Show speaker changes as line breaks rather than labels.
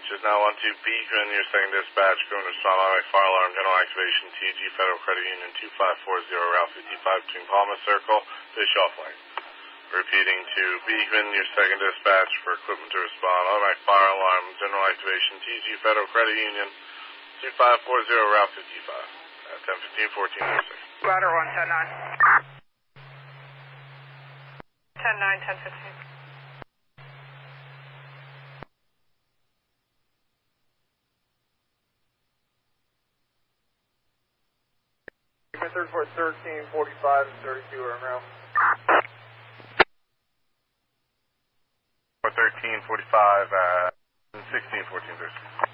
is now on to Beekman, your second dispatch, going to respond automatic fire alarm, general activation, TG Federal Credit Union 2540, Route 55 between Palma Circle, Fish Off Lane. Repeating to Beekman, your second dispatch, for equipment to respond automatic fire alarm, general activation, TG Federal Credit Union 2540, Route 55, at 10:15, 14:06.
Roger 1, 10-9. 10-9, 10-15.
13, 45, and 32 are around.
13, 45, 16, 14, 36.